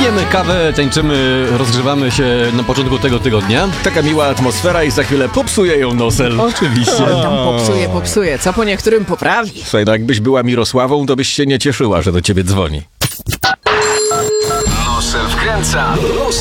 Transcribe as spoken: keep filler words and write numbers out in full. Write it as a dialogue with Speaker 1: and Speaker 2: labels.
Speaker 1: Pijemy kawę, tańczymy, rozgrzewamy się na początku tego tygodnia.
Speaker 2: Taka miła atmosfera i za chwilę popsuje ją Nosel.
Speaker 1: Oczywiście.
Speaker 3: Tam popsuje, popsuje. Co po niektórym poprawi.
Speaker 2: Słuchaj, no jakbyś była Mirosławą, to byś się nie cieszyła, że do ciebie dzwoni.
Speaker 4: Nosel wkręca.